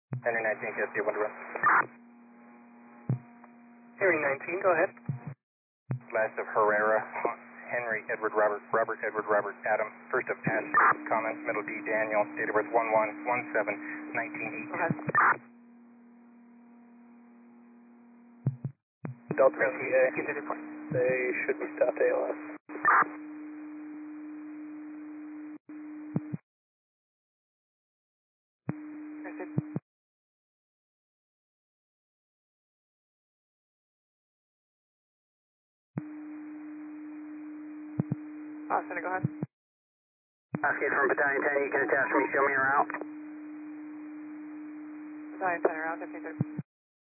Henry 19, KSD 1 to run. Henry 19, go ahead. Last of Herrera, Henry, Edward, Robert, Robert, Edward, Robert, Adam. First of Ash, comments, middle D, Daniel, date of birth 11-17-1918. Go ahead. Delta MTA, they should be stopped ALS. Center, go ahead. Oscar from Battalion 10, you can attach me, show me around. Battalion 10 around 1530.